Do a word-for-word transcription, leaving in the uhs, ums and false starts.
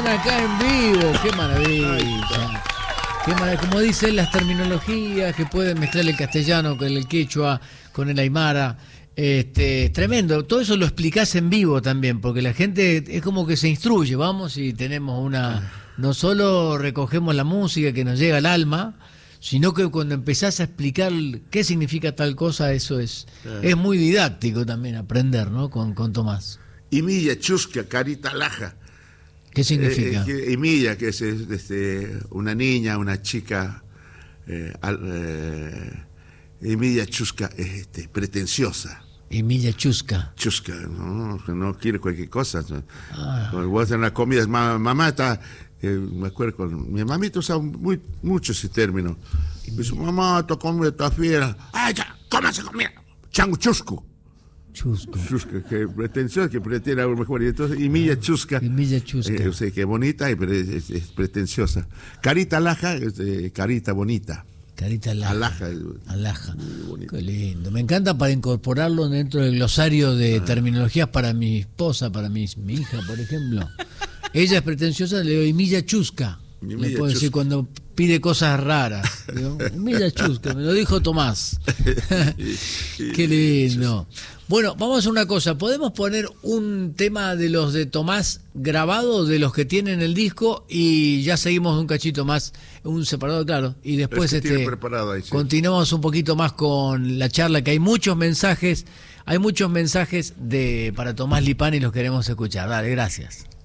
acá en vivo. ¡Qué maravilla! Qué maravilla. Como dicen las terminologías que pueden mezclar el castellano con el quechua, con el aymara. Este, tremendo. Todo eso lo explicás en vivo también, porque la gente es como que se instruye. Vamos y tenemos una... No solo recogemos la música que nos llega al alma, sino que cuando empezás a explicar qué significa tal cosa, eso es, es muy didáctico también aprender, ¿no? Con, con Tomás. Imilla chusca, carita laja. ¿Qué significa? Eh, que, Imilla, que es este, una niña, una chica. Eh, al, eh, Imilla chusca, este, pretenciosa. Imilla chusca. Chusca, no, no quiere cualquier cosa. Ah. Cuando voy a hacer una comida, mamá, mamá está. Eh, me acuerdo con mi mamita usaba muy, mucho ese término. Me dice, mamá, tu comida está fiera. ¡Ay, ya! ¿Cómo se comía? Chango chusco. Chusco. Chusca, que pretenciosa, que pretende algo mejor. Y entonces, y milla chusca. Y milla chusca. Eh, o sea, que bonita y es, es, es pretenciosa. Carita alaja, es, eh, carita bonita. Carita alaja. Alaja. Alaja. Qué lindo. Me encanta para incorporarlo dentro del glosario de ah. terminologías para mi esposa, para mi, mi hija, por ejemplo. Ella es pretenciosa, le digo, y milla chusca. Le puedo chusca. Decir cuando pide cosas raras. Digo, milla chusca, me lo dijo Tomás. Qué lindo. Bueno, vamos a hacer una cosa. ¿Podemos poner un tema de los de Tomás grabado, de los que tienen el disco, y ya seguimos un cachito más, un separado, claro, y después que este ahí, sí. continuamos un poquito más con la charla, que hay muchos mensajes, hay muchos mensajes de para Tomás Lipani y los queremos escuchar. Dale, gracias.